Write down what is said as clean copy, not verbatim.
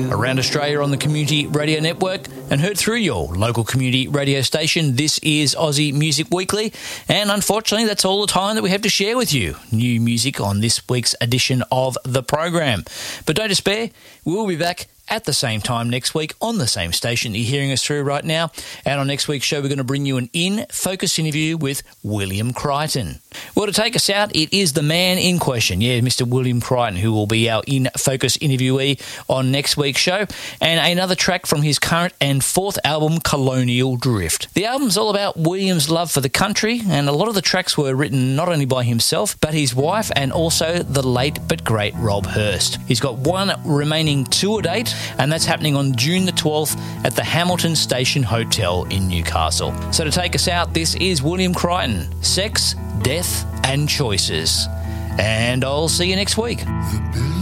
around Australia on the Community Radio Network and heard through your local community radio station. This is Aussie Music Weekly, and unfortunately that's all the time that we have to share with you. New music on this week's edition of the program. But don't despair, we will be back at the same time next week on the same station that you're hearing us through right now. And on next week's show, we're going to bring you an in-focus interview with William Crichton. Well, to take us out, it is the man in question, Mr. William Crichton, who will be our in-focus interviewee on next week's show, and another track from his current and fourth album, Colonial Drift. The album's all about William's love for the country, and a lot of the tracks were written not only by himself, but his wife and also the late but great Rob Hurst. He's got one remaining tour date, and that's happening on June the 12th at the Hamilton Station Hotel in Newcastle. So to take us out, this is William Crichton, Sex, Death and Choices. And I'll see you next week.